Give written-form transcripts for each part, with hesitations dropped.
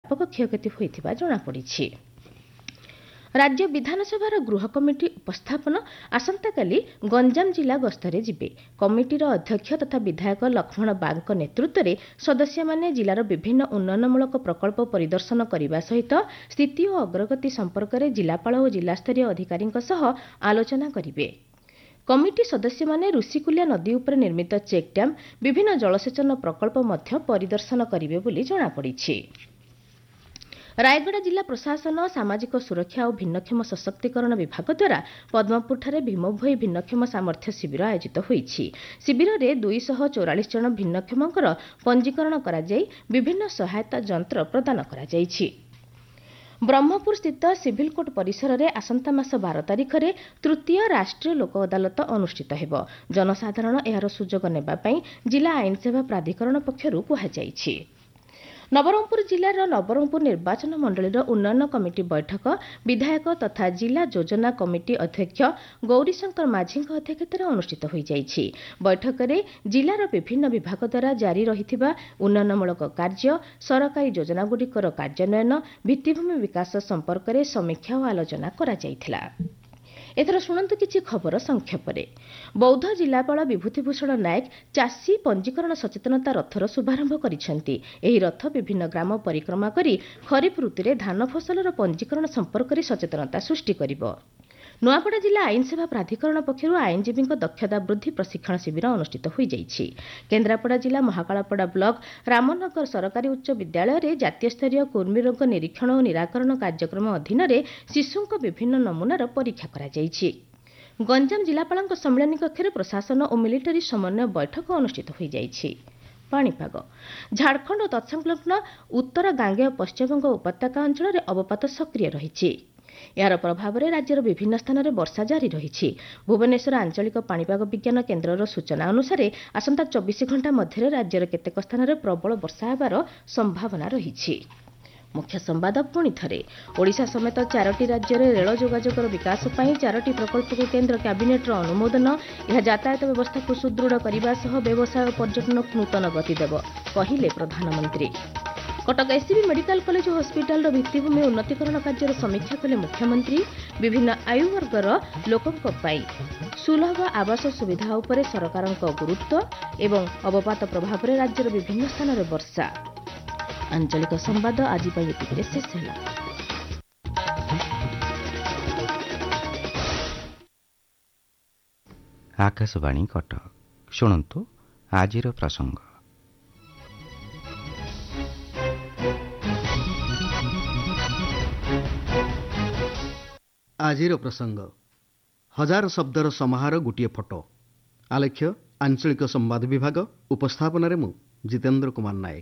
ବ୍ୟାପକ କ୍ଷୟକ୍ଷତି ହୋଇଥିବା ଜଣାପଡ଼ିଛି। राज्य विधानसभार गृह कमिटी उपस्थापन आसंताकाली गंजाम जिला गस्तरे जिबे। कमिटीर अध्यक्ष तथा विधायक लक्ष्मण बाग नेतृत्व में सदस्य माने जिलार विभिन्न उन्नयनमूलक प्रकल्प परिदर्शन करने सहित स्थिति और अग्रगति संपर्क में जिलापाल और जिलास्तरीय अधिकारी आलोचना करेंगे। कमिटी सदस्य माने ऋषिकुलिया नदी उपर निर्मित चेक डैम विभिन्न जलसेचन प्रकल्प परिदर्शन करेंगे बोली जଣାपड़िछि। रायगड़ा जिला प्रशासन सामाजिक सुरक्षा और भिन्नक्षम सशक्तिकरण विभाग द्वारा पद्मपुरଠାରେ भीमभोई भिन्नक्षम सामर्थ्य शिविर आयोजित होईछि। शिविर में 244 जन भिन्नक्षमंकर पंजीकरण कराଯାଇ विभिन्न सहायता जंत्र प्रदान कराଯାଇଛି। ब्रह्मपुर स्थित सिविल कोर्ट परिसर में आसंता मास 12 तारिख में तृतीय राष्ट्रीय लोक अदालत अनुष्ठित हेब। जनसाधारण यार सुजोग नेबापई जिला आईन सेवा प्राधिकरण पक्षरु कुहाଯାଇଛି। नवरंगपुर जिलार नवरंगपुर निर्वाचन मंडलीर उन्नयन कमिटी बैठक विधायक तथा जिला योजना कमिटी अध्यक्ष गौरीशंकर माझी अध्यक्षतार अनुष्ठित हो जाइछि। बैठक में जिलार विभिन्न विभाग द्वारा जारी रहिथिबा उन्नयनमूलक कार्य सरकारी योजनागुड़िकर कार्यान्वयन भित्तिभूमि विकास संपर्क में समीक्षा और आलोचना करा जाइथिला। एथर शुणु किछि खबर संक्षेपरे। बौद्ध जिलापाल विभूतिभूषण नायक चाषी पंजीकरण सचेतनता रथर शुभारंभ करिसेंति। एही रथ विभिन्न ग्राम परिक्रमा करी खरीफ ऋतु में धान फसलर पंजीकरण संपर्क में सचेतनता सृष्टि करिबो। नुआपड़ा जिला आईन सेवा प्राधिकरण पक्षरु आईनजीवी दक्षता वृद्धि प्रशिक्षण शिविर अनुष्ठित हो जाइछि। केन्द्रापड़ा जिला महाकालपड़ा ब्लॉक रामनगर सरकारी उच्च विद्यालय में जातीय स्तरीय कुर्मी रोग निरीक्षण और निराकरण कार्यक्रम अधीन शिशुंक विभिन्न नमूनार परीक्षा करा जाइछि। गंजाम जिलापाल सम्मेलन कक्ष में प्रशासन और मिलिटारी समन्वय बैठक अनुष्ठित हो जाइछि। पाणीपाग झारखंड और तत्संलग्न उत्तर गांगेय पश्चिमबंग उपत्यका अंचल में अवपात सक्रिय रही। यार प्रभाव में राज्यर विभिन्न स्थान में वर्षा जारी रही। भुवनेश्वर आंचलिक पाणीपाग विज्ञान केन्द्रर सूचना अनुसार आसंता 24 घंटा मध्य राज्यर केतेक स्थान में प्रबल वर्षा होबार संभावना रही। मुख्य संवाद पुणी थे। ओडिशा समेत 4टी राज्य में रेल जोगाजोगर विकास पर 4टी प्रकल्प को केन्द्र कैबिनेटर अनुमोदन। यह यातायात व्यवस्था को सुदृढ़ करने सह व्यवसाय और पर्यटन को नूतन गति देव कहले प्रधानमंत्री। कटक एससीबी मेडिकल कॉलेज और हॉस्पिटल भित्तिभूमि उन्नतीकरण कार्यर समीक्षा कले मुख्यमंत्री। विभिन्न आयु वर्गर लोकों सुलभ आवास सुविधा उपरे सरकार गुरुत्व एवं अवपात प्रभाव में राज्यर विभिन्न स्थान में वर्षा। आंचलिक संवाद आज शेष है। आकाशवाणी कटक शुणु आजिर प्रसंग। आजिर प्रसंग हजार शब्दर समाहार गोटे फोटो। आलेख्य आंचलिक संवाद विभाग उपस्थापन मु जितेन्द्र कुमार नायक।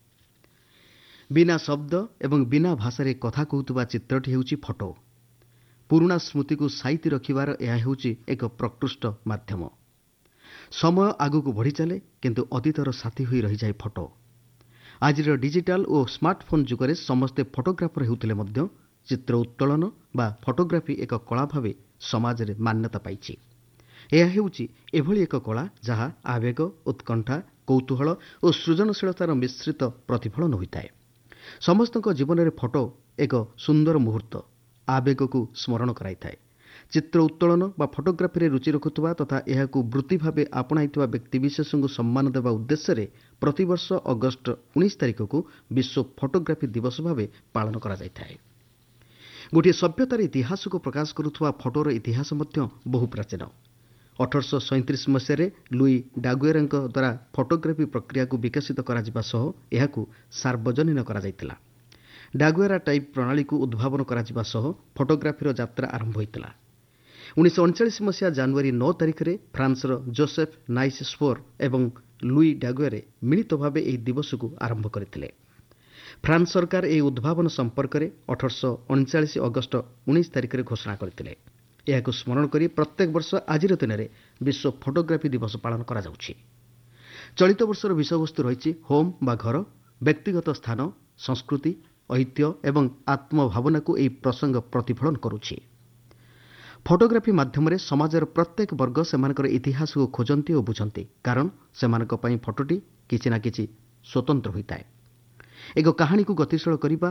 बिना शब्द एवं बिना भाषा कथा कहूतुबा चित्रटी हेउची फोटो। पुराणा स्मृति को साइती रखिबार यह हेउची एक प्रकृष्ट माध्यम। समय आगु बढ़ी चले किंतु अतीतर साथी होई रही जाए फोटो। आजिर डिजिटाल और स्मार्टफोन जुगरे समस्ते फोटोग्राफर हेउतिले मध्य चित्र उत्तोलन बा फोटोग्राफी एक कला भाव समाज रे मान्यता पाइछि। यह हेउची एभली एक कला जहाँ आवेग उत्कंठा कौतूहल और सृजनशीलतार मिश्रित प्रतिफलन होइताए। समस्तक जीवन में फोटो एक सुंदर मुहूर्त आवेग को स्मरण कराइथाए। चित्र उत्तोलन बा फोटोग्राफी रे रुचि रखुवा तथा यह वृत्ति भाव आपणाइथिबा व्यक्तिविशेष को सम्मान देवा उद्देश्य रे प्रतिवर्ष अगस्ट 19 तारिख को विश्व फोटोग्राफी दिवस भाव पालन करा जाइथाए। गोटे सभ्यतार इतिहास को प्रकाश करुवा फोटोर इतिहास बहु प्राचीन। 1837 मसीह लुई डागुएरा द्वारा फोटोग्राफी प्रक्रिया को विकसित करा सार्वजनीन करा जाइतिला। डागुएरा टाइप प्रणाली को उद्भावन करा फोटोग्राफीर यात्रा आरंभ होइतिला। 1939 मसीहा जनवरी 9 तारिख में फ्रांसर जोसेफ नाइसस्पोर एवं लुई डागुएरे मिलित भाव यह दिवस को आरंभ करथिले। फ्रांस सरकार यह उद्भावन संपर्क में 1839 अगस्ट 19 तारिख में घोषणा करथिले। यह स्मरण कर प्रत्येक वर्ष आज दिन में विश्व फोटोग्राफी दिवस पालन करा जाउछि। चलित वर्षर विषयवस्तु रही होम बा घर, व्यक्तिगत स्थान, संस्कृति, ऐतिह्य एवं आत्मभावना को यह प्रसंग प्रतिफलन करुछि। फोटोग्राफी माध्यम समाजर प्रत्येक वर्ग सेमानकर इतिहास को खोजती और बुझती, कारण सेमानक पई फोटोटी किछि ना किछि स्वतंत्र होइताए। एक कहानी को गतिशील करने